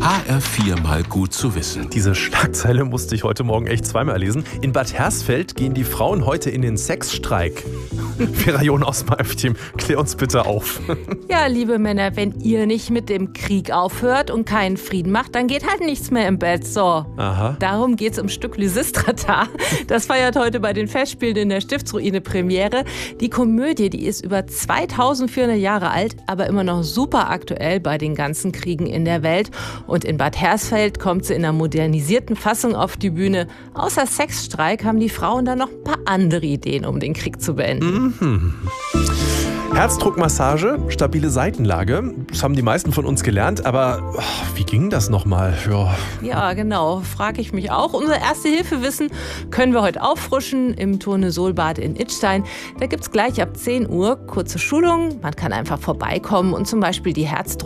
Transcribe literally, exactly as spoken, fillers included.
H R vier mal gut zu wissen. Diese Schlagzeile musste ich heute Morgen echt zweimal lesen. In Bad Hersfeld gehen die Frauen heute in den Sexstreik. Ferajon aus Malmstein, klär uns bitte auf. Ja, liebe Männer, wenn ihr nicht mit dem Krieg aufhört und keinen Frieden macht, dann geht halt nichts mehr im Bett. So. Aha. Darum geht's im Stück Lysistrata. Das feiert heute bei den Festspielen in der Stiftsruine Premiere. Die Komödie, die ist über zweitausendvierhundert Jahre alt, aber immer noch super aktuell bei den ganzen Kriegen in der Welt. Und in Bad Hersfeld kommt sie in einer modernisierten Fassung auf die Bühne. Außer Sexstreik haben die Frauen dann noch ein paar andere Ideen, um den Krieg zu beenden. Mhm. Herzdruckmassage, stabile Seitenlage, das haben die meisten von uns gelernt, aber oh, wie ging das nochmal? Ja. Ja, genau, frage ich mich auch. Unser Erste-Hilfe-Wissen können wir heute auffrischen im Tourne-Sol-Bad in Idstein. Da gibt's gleich ab zehn Uhr kurze Schulungen. Man kann einfach vorbeikommen und zum Beispiel die Herzdruck